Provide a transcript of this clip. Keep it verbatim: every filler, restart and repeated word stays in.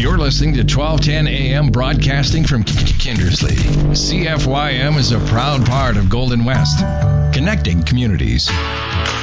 You're listening to twelve ten A M broadcasting from Kindersley. C F Y M is a proud part of Golden West, connecting communities.